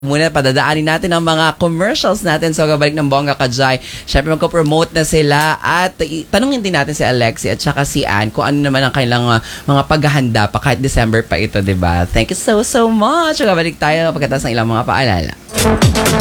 Muna padadaanin natin ang mga commercials natin. So, gabalik ng Bongga Kajay. Siyempre, magko-promote na sila. At tanungin din natin si Alexi at saka si Ann kung ano naman ang kailang mga paghahanda pa kahit December pa ito, diba? Thank you so much. Gabalik tayo pagkatapos ng ilang mga paalala.